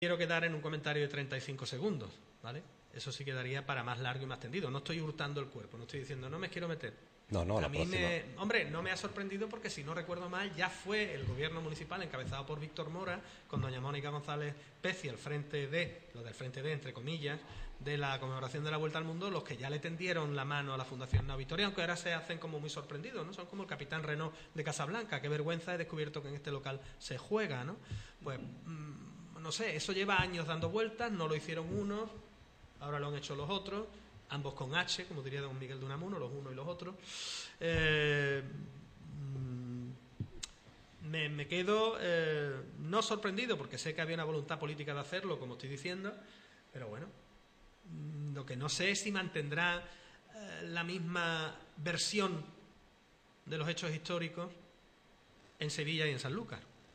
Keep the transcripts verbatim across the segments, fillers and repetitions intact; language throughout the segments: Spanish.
quiero quedar en un comentario de treinta y cinco segundos, ¿vale? Eso sí quedaría para más largo y más tendido. No estoy hurtando el cuerpo, no estoy diciendo, no me quiero meter. No, no, a la mí próxima. me, hombre, no me ha sorprendido porque, si no recuerdo mal, ya fue el gobierno municipal encabezado por Víctor Mora, con doña Mónica González Peci al frente de, lo del frente de, entre comillas, de la conmemoración de la Vuelta al Mundo, los que ya le tendieron la mano a la Fundación Nao Victoria, aunque ahora se hacen como muy sorprendidos, ¿no? Son como el capitán Renault de Casablanca. Qué vergüenza, he descubierto que en este local se juega, ¿no? Pues, mmm, no sé, eso lleva años dando vueltas, no lo hicieron unos, ahora lo han hecho los otros, ambos con H, como diría don Miguel de Unamuno, los unos y los otros. Eh, me, me quedo eh, no sorprendido, porque sé que había una voluntad política de hacerlo, como estoy diciendo, pero bueno, lo que no sé es si mantendrá eh, la misma versión de los hechos históricos en Sevilla y en Sanlúcar.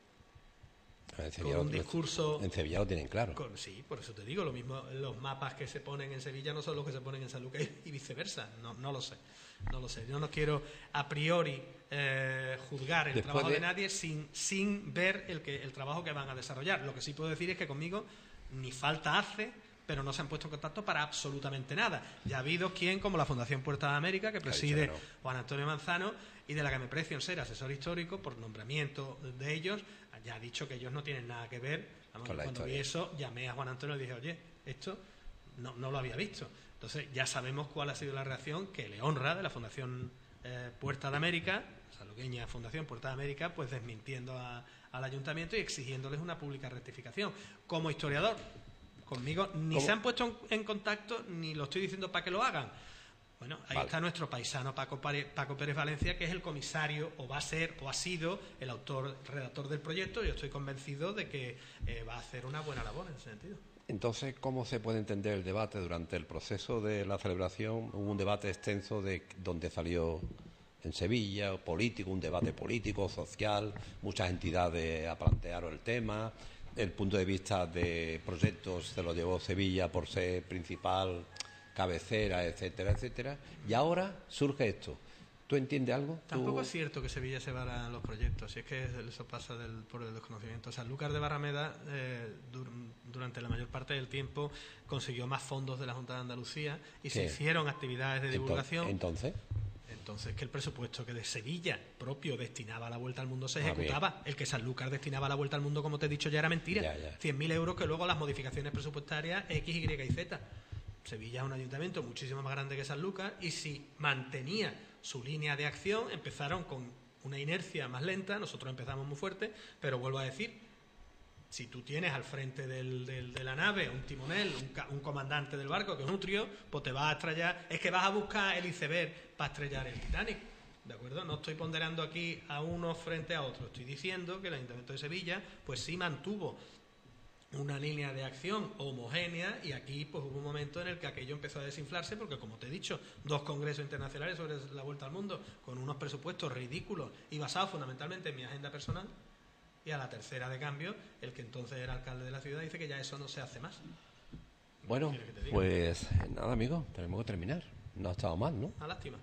En Sevilla, con un discurso en Sevilla lo tienen claro. Con, sí, por eso te digo, lo mismo, los mapas que se ponen en Sevilla no son los que se ponen en Sanlúcar y, y viceversa. No, no lo sé, no lo sé. Yo no quiero a priori eh, juzgar el Después trabajo de... de nadie sin, sin ver el, que, el trabajo que van a desarrollar. Lo que sí puedo decir es que conmigo ni falta hace, pero no se han puesto en contacto para absolutamente nada. Ya ha habido quien, como la Fundación Puerta de América, que preside Juan Antonio Manzano, y de la que me precio en ser asesor histórico por nombramiento de ellos, ya ha dicho que ellos no tienen nada que ver. Vamos, cuando historia. vi eso, llamé a Juan Antonio y dije, oye, esto no, no lo había visto. Entonces ya sabemos cuál ha sido la reacción, que le honra, de la Fundación eh, Puerta de América, saluqueña Fundación Puerta de América, pues desmintiendo a, al ayuntamiento y exigiéndoles una pública rectificación. Como historiador, conmigo ni ¿Cómo? se han puesto en contacto, ni lo estoy diciendo para que lo hagan. Bueno, ahí vale. está nuestro paisano Paco, Paco Pérez Valencia, que es el comisario, o va a ser, o ha sido el autor, redactor del proyecto. Yo estoy convencido de que eh, va a hacer una buena labor en ese sentido. Entonces, ¿cómo se puede entender el debate? Durante el proceso de la celebración hubo un debate extenso de donde salió en Sevilla, político, un debate político, social, muchas entidades plantearon el tema. El punto de vista de proyectos se lo llevó Sevilla por ser principal cabecera, etcétera, etcétera. Y ahora surge esto. ¿Tú entiendes algo? Tampoco ¿Tú... es cierto que Sevilla se vara los proyectos, si es que eso pasa del, por el desconocimiento. O sea, Sanlúcar de Barrameda eh, dur, durante la mayor parte del tiempo consiguió más fondos de la Junta de Andalucía y ¿Qué? se hicieron actividades de divulgación. Entonces, Entonces, que el presupuesto que de Sevilla propio destinaba a la Vuelta al Mundo se ejecutaba. Ah, el que Sanlúcar destinaba a la Vuelta al Mundo, como te he dicho, ya era mentira. Ya, ya. cien mil euros que luego las modificaciones presupuestarias X, Y y Z. Sevilla es un ayuntamiento muchísimo más grande que Sanlúcar, y si mantenía su línea de acción, empezaron con una inercia más lenta, nosotros empezamos muy fuerte, pero vuelvo a decir, si tú tienes al frente del, del, de la nave un timonel, un, un comandante del barco, que es un trío, pues te vas a estrellar, es que vas a buscar el iceberg para estrellar el Titanic, ¿de acuerdo? No estoy ponderando aquí a uno frente a otro, estoy diciendo que el Ayuntamiento de Sevilla pues sí mantuvo una línea de acción homogénea, y aquí pues hubo un momento en el que aquello empezó a desinflarse, porque, como te he dicho, dos congresos internacionales sobre la Vuelta al Mundo con unos presupuestos ridículos y basados fundamentalmente en mi agenda personal, y a la tercera de cambio el que entonces era alcalde de la ciudad dice que ya eso no se hace más. Bueno, pues nada, amigo, tenemos que terminar. No ha estado mal, ¿no? Una lástima.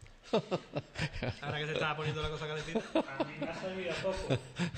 Ahora que se estaba poniendo la cosa calentita, a mí me ha servido poco.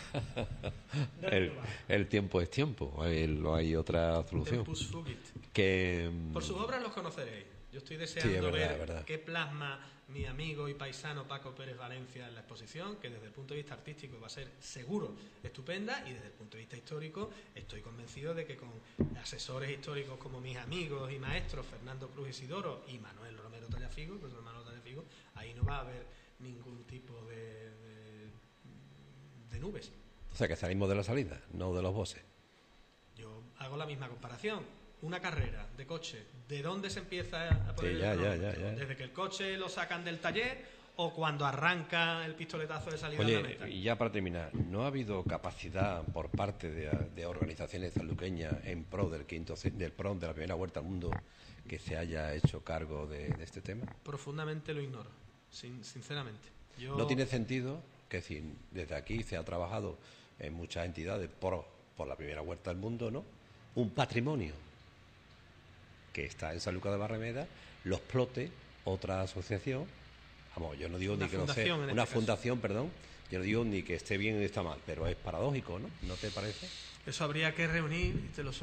El, el tiempo es tiempo, no hay otra solución. Que por sus obras los conoceréis. Yo estoy deseando sí, es verdad, ver es verdad. qué plasma mi amigo y paisano Paco Pérez Valencia en la exposición, que desde el punto de vista artístico va a ser seguro estupenda, y desde el punto de vista histórico estoy convencido de que con asesores históricos como mis amigos y maestros Fernando Cruz Isidoro y Manuel Romero Tallafigo, pues Manuel Tallafigo, ahí no va a haber ningún tipo de, de, de nubes. O sea, que salimos de la salida, no de los bosses. Yo hago la misma comparación. Una carrera de coche, ¿de dónde se empieza a poner sí, ya, el ya, ya, ya. ¿Desde que el coche lo sacan del taller o cuando arranca el pistoletazo de salida? Oye, de la meta? Y ya para terminar, ¿no ha habido capacidad por parte de, de organizaciones sanluqueñas en pro del quinto del pro de la primera Vuelta al Mundo que se haya hecho cargo de, de este tema? Profundamente lo ignoro, sin, sinceramente. Yo... No tiene sentido que si desde aquí se ha trabajado en muchas entidades por, por la primera Vuelta al Mundo, ¿no? Un patrimonio que está en Sanlúcar de Barrameda, lo explote otra asociación, vamos, yo no digo una ni que no sea, en una este fundación, caso. perdón, Yo no digo ni que esté bien ni está mal, pero es paradójico, ¿no? ¿No te parece? Eso habría que reunir, te lo